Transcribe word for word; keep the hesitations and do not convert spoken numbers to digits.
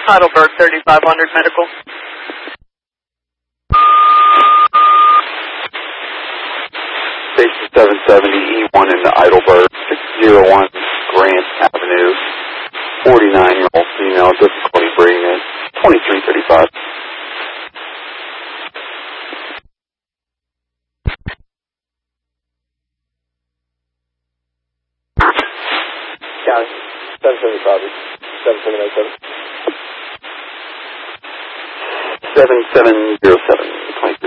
Heidelberg thirty-five hundred medical. Station seven seventy E one in the Heidelberg, six oh one Grant Avenue, forty-nine-year-old female, difficulty breathing in, twenty-three thirty-five. County, seven seventy-five, seven seven eight seven. seven seven zero seven, twenty.